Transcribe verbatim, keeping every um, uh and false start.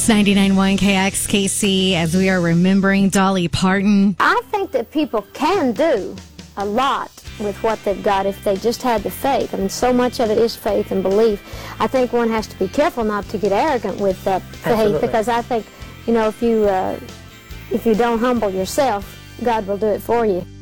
It's ninety-nine point one K X K C as we are remembering Dolly Parton. I think that people can do a lot with what they've got if they just had the faith. I mean, so much of it is faith and belief. I think one has to be careful not to get arrogant with that faith. Absolutely. Because I think, you know, if you, uh, if you don't humble yourself, God will do it for you.